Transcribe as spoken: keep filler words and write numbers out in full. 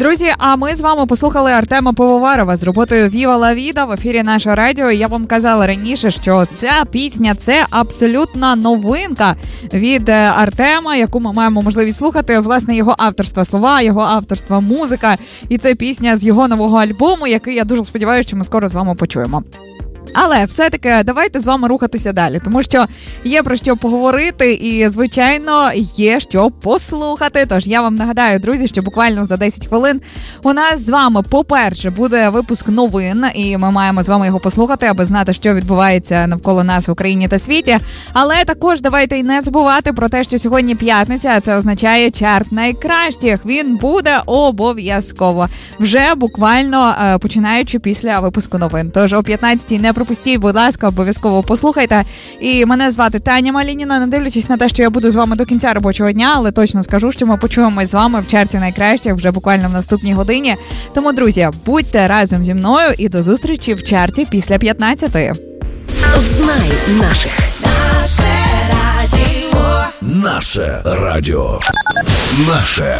Друзі, а ми з вами послухали Артема Пивоварова з роботою «Viva la vida» в ефірі нашого радіо. Я вам казала раніше, що ця пісня – це абсолютна новинка від Артема, яку ми маємо можливість слухати. Власне, його авторства слова, його авторства музика. І це пісня з його нового альбому, який, я дуже сподіваюся, що ми скоро з вами почуємо. Але все-таки давайте з вами рухатися далі, тому що є про що поговорити і, звичайно, є що послухати. Тож я вам нагадаю, друзі, що буквально за десять хвилин у нас з вами, по-перше, буде випуск новин, і ми маємо з вами його послухати, аби знати, що відбувається навколо нас в Україні та світі. Але також давайте й не забувати про те, що сьогодні п'ятниця, а це означає чарт найкращих. Він буде обов'язково вже буквально починаючи після випуску новин. Тож о п'ятнадцятій не пропустіть, будь ласка, обов'язково послухайте. І мене звати Таня Малініна. Не дивлячись на те, що я буду з вами до кінця робочого дня, але точно скажу, що ми почуємось з вами в чарті найкращих вже буквально в наступній годині. Тому, друзі, будьте разом зі мною і до зустрічі в чарті після п'ятнадцятої. Знай наших. Наше радіо. Наше радіо. Наше